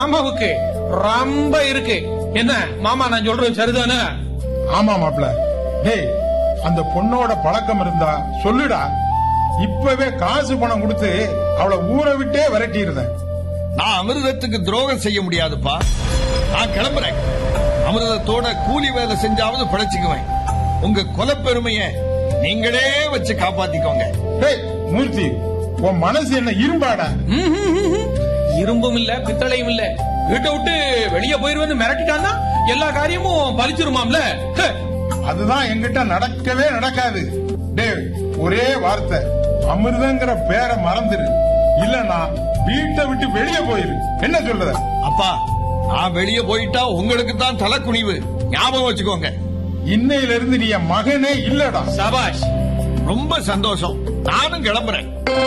மாமாவுக்கு ரொம்ப இருக்கு. என்ன மாமா நான் சொல்றது சரிதானே? ஆமா மாப்ள. டேய், அந்த பொண்ணோட பழக்கம் இருந்தா சொல்லுடா. இப்பவே காசு பணம் கொடுத்து அவளை ஊரை விட்டே விரட்டிடுறேன். நான் அமிர்தத்துக்கு துரோகம் செய்ய முடியாதுப்பா. நான் கிளம்புறேன். அமிர்தத்தோட கூலி வேலை செஞ்சாவது படைச்சுக்குவேன். உங்க கொலைப்பெருமைய நீங்களே வச்சு காப்பாத்திக்கோங்க. டேய் மூர்த்தி, உன் மனசு என்ன இரும்பாடா? இரும்பும் இல்ல பித்தளையும் இல்ல. வீட்டை விட்டு வெளியே போயிருவேன்னு மிரட்டிட்டான்னா எல்லா காரியமும் பலிச்சிருமாம்ல. அதுதான் என்கிட்ட நடக்கவே நடக்காது. டேய், ஒரே வார்த்தை, அமிர்தங்கிற பேரை மறந்துரு. இல்லன்னா வீட்டை விட்டு வெளியே போயிரு. என்ன சொல்றத? அப்பா, நான் வெளியே போயிட்டா உங்களுக்கு தான் தலை குனிவு. ஞாபகம் வச்சுக்கோங்க. இன்னையில இருந்து நீ என் மகனே இல்லடா. சபாஷ், ரொம்ப சந்தோஷம். நானும் கிளம்புறேன்.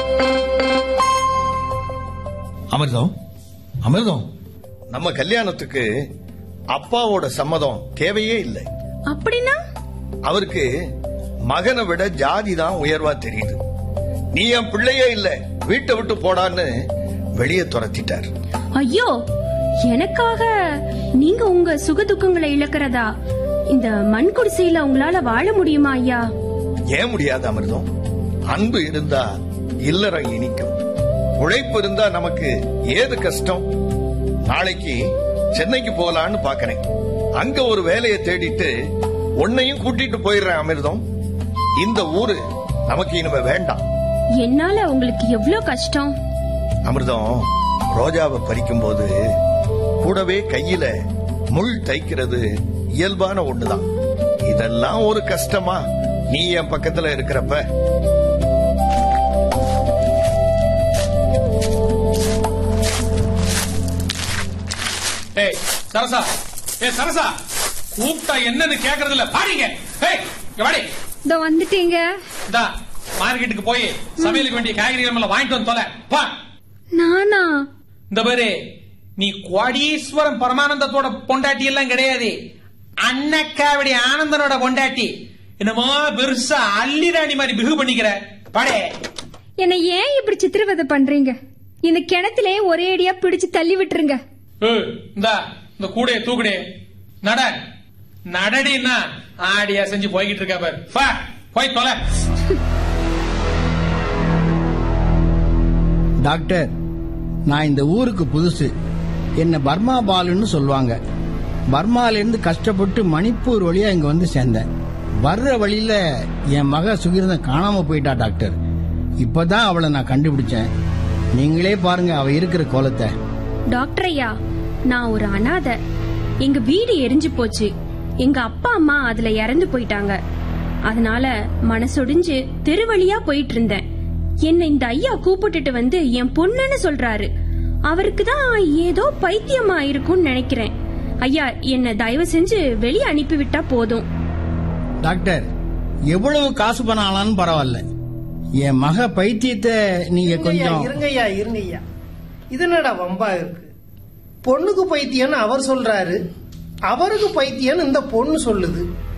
அமிர்தம், அமிர்தம், நம்ம கல்யாணத்துக்கு அப்பாவோட சம்மதம் தேவையே இல்லை. அப்படின்னா? அவருக்கு மகனை விட ஜாதி தான் உயர்வா தெரியுது. நீ என் பிள்ளையே இல்ல, வீட்டை விட்டு போடான்னு வெளியே துரத்திட்டார். ஐயோ, எனக்காக நீங்க உங்க சுக துக்கங்களை இழக்கிறதா? இந்த மண் குடிசையில உங்களால வாழ முடியுமா ஐயா? ஏன் முடியாது அமிர்தம்? அன்பு இருந்தா இல்லறம் இனிக்கும். உழைப்பு இருந்தா நமக்கு ஏது கஷ்டம்? நாளைக்கு சென்னைக்கு போகலான்னு பாக்கிறேன். அங்க ஒரு வேலையை தேடிட்டு உன்னையும் கூட்டிட்டு போயிடுறேன் அமிர்தம். இந்த ஊரு நமக்கு இனிமே வேண்டாம். என்னால உங்களுக்கு எவ்வளவு கஷ்டம் அமிர்தம். ரோஜாவை பறிக்கும் போது கூடவே கையில முள் தைக்கிறது இயல்பான ஒண்ணுதான். இதெல்லாம் ஒரு கஷ்டமா நீ என் பக்கத்துல இருக்கிறப்ப? சரசா, சரசா, கூப்பிட்டா என்னன்னு கேக்குறது இல்ல. பாருங்க, வந்துட்டீங்க. மார்க்கெட்டுக்கு போய் சமையலுக்கு வேண்டிய காய்கறிகள் எல்லாம் வாங்கிட்டு வந்து தொலை. நானா? இந்த பாரு, நீ கோடீஸ்வரன் பரமானந்தத்தோட பொண்டாட்டி எல்லாம் கிடையாது. அன்னக்காவடி ஆனந்தனோட பொண்டாட்டி. என்னமோ பெருசா அல்லிராணி மாதிரி பிகு பண்ணிக்கிற. பாடே, என்ன ஏன் இப்படி சித்திரவதை பண்றீங்க? இந்த கிணத்திலே ஒரே அடியா பிடிச்சு தள்ளி விட்டுருங்க. இந்த கூடைய தூக்குடே. நட நடடினா ஆடியா செஞ்சு போய்கிட்டு இருக்கா பாரு. போய் தொலை. டாக்டர், நான் இந்த ஊருக்கு புதுசு. என்ன பர்மா பாலுன்னு சொல்லுவாங்க. பர்மால இருந்து கஷ்டப்பட்டு மணிப்பூர் வழியா இங்க வந்து சேர்ந்தேன். வர்ற வழியில என் மக சுகிர்தன் காணாம போயிட்டா டாக்டர். இப்பதான் அவளை நான் கண்டுபிடிச்சேன். நீங்களே பாருங்க அவ இருக்கிற கோலத்தை. டாக்டர் ஐயா, நான் ஒரு அனாதை. எங்க வீடு எரிஞ்சு போச்சு. எங்க அப்பா அம்மா அதுல இறந்து போயிட்டாங்க. அதனால மனசொடிஞ்சு தெருவழியா போயிட்டு இருந்தேன். என்ன இந்த ஐயா கூப்பிட்டுட்டு வந்து என் பொண்ணுன்னு சொல்றாரு. அவருக்கு தான் ஏதோ பைத்தியமா இருக்கும்னு நினைக்கிறேன். ஐயா, என்ன தயவு செஞ்சு வெளியே அனுப்பிவிட்டா போதும். டாக்டர், எவ்வளவு காசு பணம் ஆனாலும் பரவாயில்ல. என் மக பைத்தியத்தை நீங்க கொஞ்சம் இருங்கய்யா. இது என்னடா வம்பா இருக்கு? பொண்ணுக்கு பைத்தியம்னு அவர் சொல்றாரு, அவருக்கு பைத்தியம்னு இந்த பொண்ணு சொல்லுது.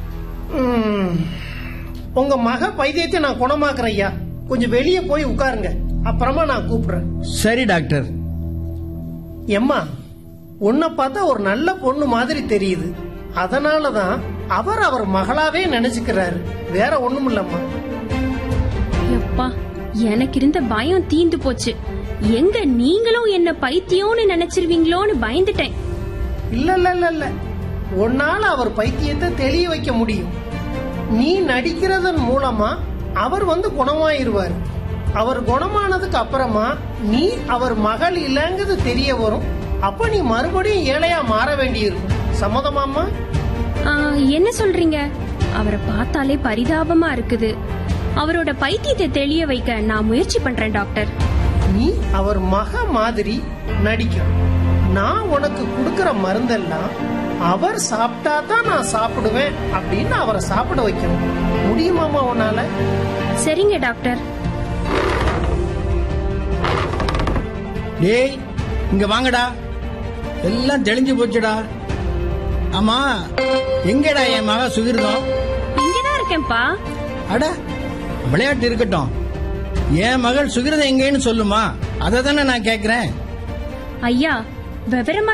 உங்க மக பைத்தியத்தை நான் குணமாக்குறேன் ஐயா. கொஞ்சம் வெளியே போய் உட்காருங்க, அப்புறமா நான் கூப்பிடுறேன். சரி டாக்டர். எம்மா, உன்னை பார்த்தா ஒரு நல்ல பொண்ணு மாதிரி தெரியுது. அதனாலதான் அவர் மகளாவே நினைச்சுக்கிறாரு. வேற ஒண்ணும் இல்லம்மா. எப்பா, எனக்கு இருந்த பயம் தீந்து போச்சு. எங்க நீங்களும் என்ன பைத்தியம்னு நினைச்சிருவீங்களோன்னு பயந்துட்டேன். இல்ல, உன்னால அவர் பைத்தியத்தை தெளிய வைக்க முடியும். நீ நடிக்கிறதன் மூலமா அவர் வந்து குணமாயிருவார். அவர் குணமானதுக்கு அப்புறமா நீ அவர் மகள் இல்லங்கிறது தெரிய வரும். அப்ப நீ மறுபடியும் ஏழையா மாற வேண்டியிருக்கும். சம்மதமாமா? என்ன சொல்றீங்க? அவரை பார்த்தாலே பரிதாபமா இருக்குது. அவரோட பைத்தியத்தை தெளிய வைக்க நான் முயற்சி பண்றேன் டாக்டர். நீ அவர் மக மாதிரி நடிக்க. நான் உனக்கு கொடுக்கற மருந்தெல்லாம் அவர் சாப்பிட்டா தான் நான் சாப்பிடுவேன் அப்படின்னு அவரை சாப்பிட வைக்கணும். முடியுமாமா உன்னால? சரிங்க டாக்டர். டேய், இங்க வாங்கடா. எல்லாம் தெளிஞ்சு போச்சுடா. ஆமா, எங்கடா என் மக சுகிர்தம்? இங்கதான் இருக்கேன்பா. அட, விளையாட்டு இருக்கட்டும். என் மகள் சுகிர்தம் எங்கன்னு சொல்லுமா? அதை தானே நான் கேக்குறேன். ஐயா, விவரமா